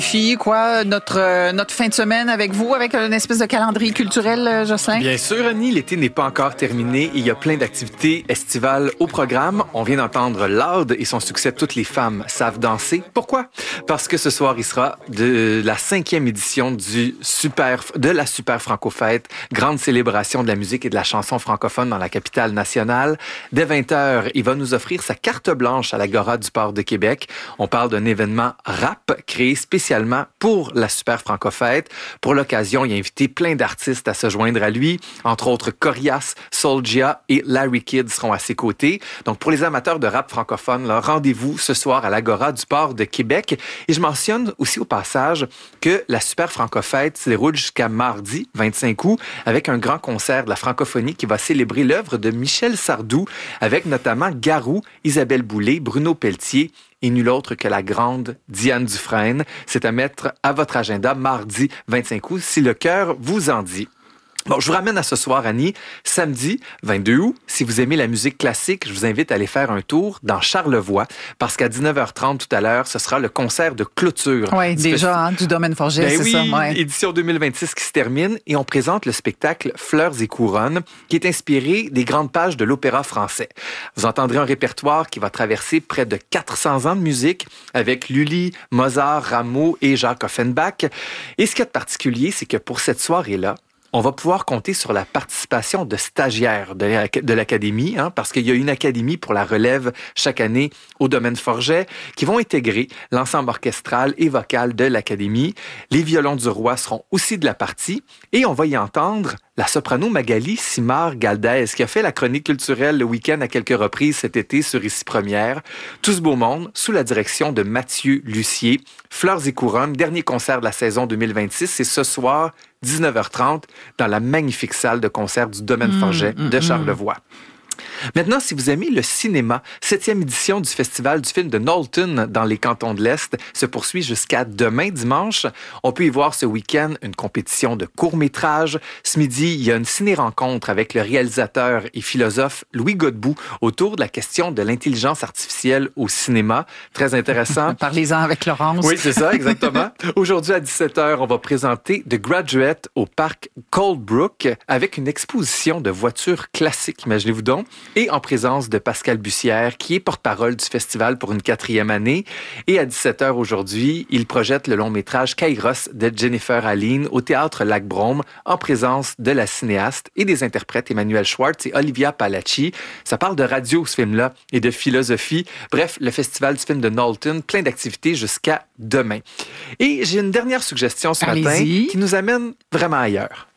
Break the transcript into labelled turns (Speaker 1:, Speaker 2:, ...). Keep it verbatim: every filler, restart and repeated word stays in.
Speaker 1: Fille, quoi, notre, euh, notre fin de semaine avec vous, avec une espèce de calendrier culturel, euh, Jocelyn?
Speaker 2: Bien sûr, Annie, l'été n'est pas encore terminé et il y a plein d'activités estivales au programme. On vient d'entendre Loud et son succès Toutes les femmes savent danser. Pourquoi? Parce que ce soir, il sera de la cinquième édition du super, de la Super Franco-Fête, grande célébration de la musique et de la chanson francophone dans la capitale nationale. Dès vingt heures, il va nous offrir sa carte blanche à l'Agora du Port de Québec. On parle d'un événement rap créé spécialement pour la Super Franco-Fête. Pour l'occasion, il a invité plein d'artistes à se joindre à lui. Entre autres, Corias, Soulja et Larry Kidd seront à ses côtés. Donc, pour les amateurs de rap francophone, là, rendez-vous ce soir à l'Agora du Port de Québec. Et je mentionne aussi au passage que la Super Franco-Fête se déroule jusqu'à mardi, vingt-cinq août, avec un grand concert de la francophonie qui va célébrer l'œuvre de Michel Sardou, avec notamment Garou, Isabelle Boulay, Bruno Pelletier et nul autre que la grande Diane Dufresne. C'est à mettre à votre agenda mardi vingt-cinq août, si le cœur vous en dit. Bon, je vous ramène à ce soir, Annie. Samedi, vingt-deux août, si vous aimez la musique classique, je vous invite à aller faire un tour dans Charlevoix, parce qu'à dix-neuf heures trente tout à l'heure, ce sera le concert de clôture.
Speaker 1: Oui, déjà, hein, du Domaine Forget,
Speaker 2: ben
Speaker 1: c'est
Speaker 2: oui,
Speaker 1: ça. Ouais.
Speaker 2: Édition deux mille vingt-six qui se termine, et on présente le spectacle Fleurs et couronnes, qui est inspiré des grandes pages de l'opéra français. Vous entendrez un répertoire qui va traverser près de quatre cents ans de musique, avec Lully, Mozart, Rameau et Jacques Offenbach. Et ce qu'il y a de particulier, c'est que pour cette soirée-là, on va pouvoir compter sur la participation de stagiaires de l'Académie, hein, parce qu'il y a une académie pour la relève chaque année au Domaine Forget, qui vont intégrer l'ensemble orchestral et vocal de l'Académie. Les violons du roi seront aussi de la partie, et on va y entendre la soprano Magali Simard-Galdès, qui a fait la chronique culturelle le week-end à quelques reprises cet été sur Ici Première. Tout ce beau monde, sous la direction de Mathieu Lucier. Fleurs et couronnes, dernier concert de la saison deux mille vingt-six, c'est ce soir, dix-neuf heures trente, dans la magnifique salle de concert du Domaine Forget mmh, mmh, de Charlevoix. Maintenant, si vous aimez le cinéma, septième édition du Festival du film de Knowlton dans les cantons de l'Est se poursuit jusqu'à demain dimanche. On peut y voir ce week-end une compétition de courts-métrages. Ce midi, il y a une ciné-rencontre avec le réalisateur et philosophe Louis Godbout autour de la question de l'intelligence artificielle au cinéma. Très intéressant.
Speaker 1: Parlez-en avec Laurence.
Speaker 2: Oui, c'est ça, exactement. Aujourd'hui, à dix-sept heures, on va présenter The Graduate au parc Coldbrook avec une exposition de voitures classiques, imaginez-vous donc, et en présence de Pascal Bussière, qui est porte-parole du festival pour une quatrième année. Et à dix-sept heures aujourd'hui, il projette le long-métrage Kairos de Jennifer Aline au Théâtre Lac-Brome, en présence de la cinéaste et des interprètes Emmanuel Schwartz et Olivia Palacci. Ça parle de radio, ce film-là, et de philosophie. Bref, le festival du film de Knowlton, plein d'activités jusqu'à demain. Et j'ai une dernière suggestion ce
Speaker 1: Allez-y.
Speaker 2: matin qui nous amène vraiment ailleurs.